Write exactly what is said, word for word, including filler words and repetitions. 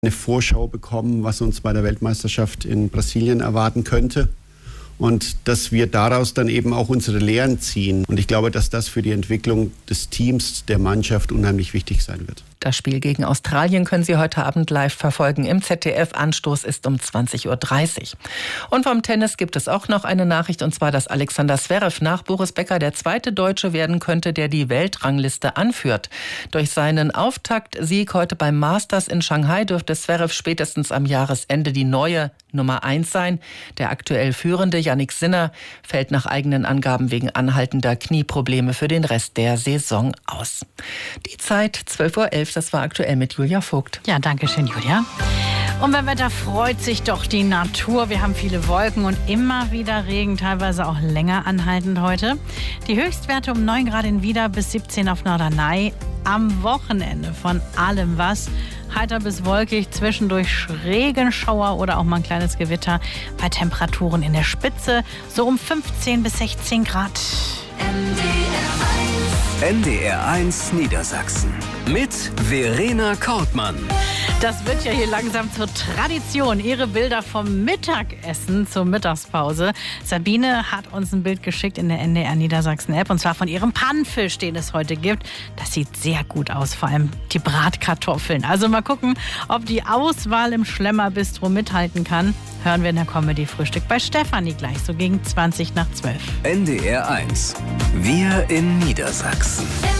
eine Vorschau bekommen, was uns bei der Weltmeisterschaft in Brasilien erwarten könnte. Und dass wir daraus dann eben auch unsere Lehren ziehen. Und ich glaube, dass das für die Entwicklung des Teams, der Mannschaft unheimlich wichtig sein wird. Das Spiel gegen Australien können Sie heute Abend live verfolgen im Z D F. Anstoß ist um zwanzig Uhr dreißig. Und vom Tennis gibt es auch noch eine Nachricht, und zwar, dass Alexander Zverev nach Boris Becker der zweite Deutsche werden könnte, der die Weltrangliste anführt. Durch seinen Auftaktsieg heute beim Masters in Shanghai dürfte Zverev spätestens am Jahresende die neue Nummer eins sein. Der aktuell führende Jannik Sinner fällt nach eigenen Angaben wegen anhaltender Knieprobleme für den Rest der Saison aus. Die Zeit zwölf Uhr elf, das war aktuell mit Julia Vogt. Ja, danke schön, Julia. Und beim Wetter freut sich doch die Natur. Wir haben viele Wolken und immer wieder Regen, teilweise auch länger anhaltend heute. Die Höchstwerte um neun Grad in Wieder bis siebzehn auf Norderney. Am Wochenende von allem was. Heiter bis wolkig, zwischendurch Regenschauer oder auch mal ein kleines Gewitter. Bei Temperaturen in der Spitze so um fünfzehn bis sechzehn Grad. N D R eins Niedersachsen mit Verena Kortmann. Das wird ja hier langsam zur Tradition. Ihre Bilder vom Mittagessen zur Mittagspause. Sabine hat uns ein Bild geschickt in der N D R Niedersachsen App, und zwar von ihrem Pannenfisch, den es heute gibt. Das sieht sehr gut aus, vor allem die Bratkartoffeln. Also mal gucken, ob die Auswahl im Schlemmerbistro mithalten kann. Hören wir in der Comedy Frühstück bei Stefanie gleich, so gegen zwanzig nach zwölf. N D R eins. Wir in Niedersachsen.